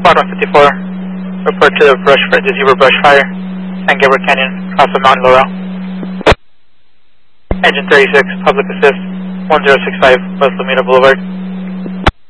Squad 154, report to the Zebra brush fire, San Gabriel Canyon, across the Mountain Laurel. Engine 36, public assist, 1065 West Lomita Boulevard.